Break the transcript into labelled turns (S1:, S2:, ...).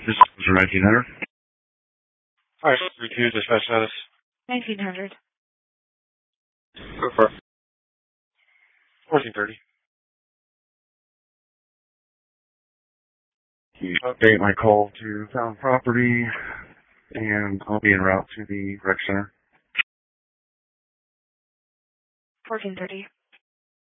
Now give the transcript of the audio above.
S1: This is for 1900.
S2: Alright, 32, dispatch status.
S3: 1900.
S2: Go for it. 1430.
S1: Update my call to found property, and I'll be en route to the rec center.
S3: 1430.